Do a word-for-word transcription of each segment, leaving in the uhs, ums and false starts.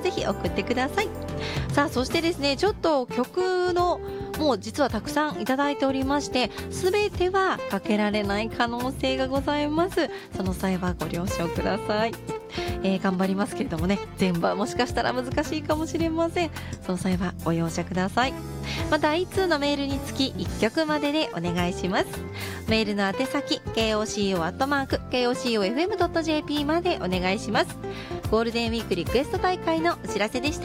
ぜひ送ってください。さあそしてですね、ちょっと曲のもう実はたくさんいただいておりまして、すべてはかけられない可能性がございます。その際はご了承ください。えー、頑張りますけれどもね、全部はもしかしたら難しいかもしれません。その際はご容赦ください。またいっ通のメールにつきいっきょくまででお願いします。メールの宛先 ケーオーシーオー アットマーク ケーオーシーオーエフエム ドット ジェーピー までお願いします。ゴールデンウィークリクエスト大会のお知らせでした。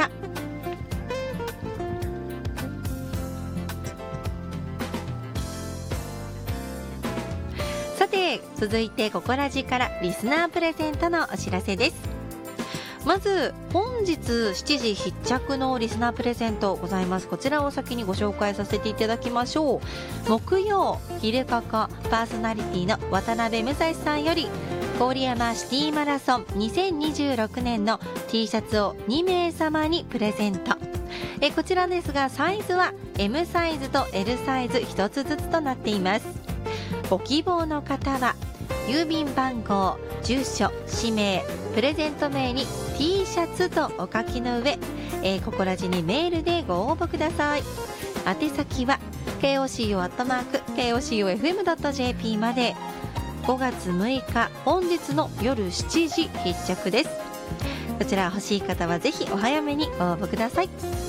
さて続いてココラジからリスナープレゼントのお知らせです。まず本日しちじ必着のリスナープレゼントございます。こちらを先にご紹介させていただきましょう。木曜昼ココパーソナリティの渡辺武蔵さんより郡山シティマラソンにせんにじゅうろくねんの T シャツをにめいさまにプレゼント。えこちらですがサイズは エム サイズと エル サイズひとつずつとなっています。ご希望の方は郵便番号、住所、氏名、プレゼント名に T シャツとお書きの上、えー、ココラジにメールでご応募ください。宛先は ケーオーシーオー アットマーク ケーオーシーオーエフエム ドット ジェーピー まで。ごがつむいか本日の夜しちじ必着です。こちら欲しい方はぜひお早めにご応募ください。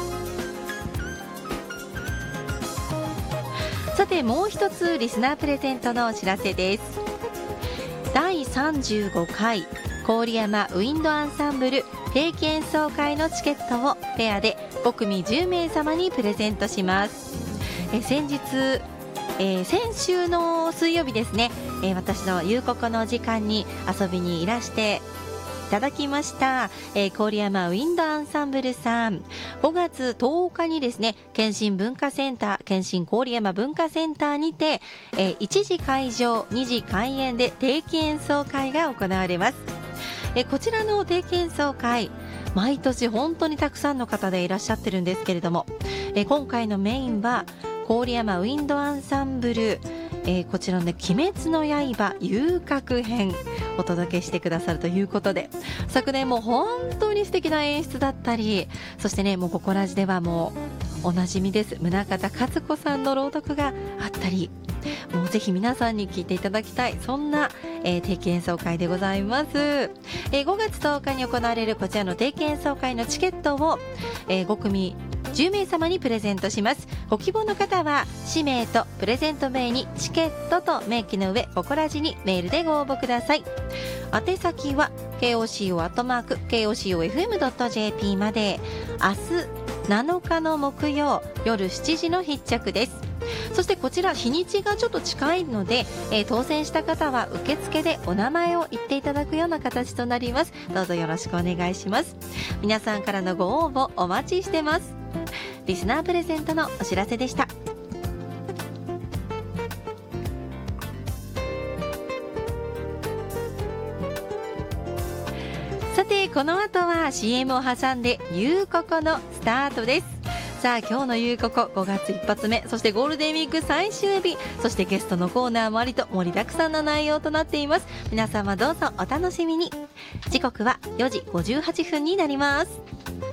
さてもう一つリスナープレゼントのお知らせです。だいさんじゅうごかい郡山ウィンドアンサンブル定期演奏会のチケットをペアでごくみじゅうめいさまにプレゼントします。え先日、えー、先週の水曜日ですね、えー、私の夕刻の時間に遊びにいらしていただきました、えー、郡山ウィンドアンサンブルさん、ごがつとおかにですね県心文化センター県心郡山文化センターにて、えー、いちじ会場にじ開演で定期演奏会が行われます。えー、こちらの定期演奏会毎年本当にたくさんの方でいらっしゃってるんですけれども、えー、今回のメインは郡山ウィンドアンサンブル、えー、こちらの、ね、鬼滅の刃遊郭編お届けしてくださるということで、昨年も本当に素敵な演出だったり、そしてねもうココラジではもうおなじみです宗像勝子さんの朗読があったり、もうぜひ皆さんに聞いていただきたい、そんな、えー、定期演奏会でございます。えー、ごがつとおかに行われるこちらの定期演奏会のチケットを、えー、ごくみじゅうめいさまにプレゼントします。ご希望の方は氏名とプレゼント名にチケットと明記の上ココラジにメールでご応募ください。宛先は ケーオーシーオー アットマーク ケーオーシーオーエフエム ドット ジェーピー まで。明日なのかの木曜夜しちじの必着です。そしてこちら日にちがちょっと近いので、えー、当選した方は受付でお名前を言っていただくような形となります。どうぞよろしくお願いします。皆さんからのご応募お待ちしてます。リスナープレゼントのお知らせでした。さてこの後は シーエム を挟んでゆうここのスタートです。さあ今日のゆうここごがついっぱつめ、そしてゴールデンウィーク最終日、そしてゲストのコーナーもありと盛りだくさんの内容となっています。皆様どうぞお楽しみに。時刻はよじごじゅうはっぷんになります。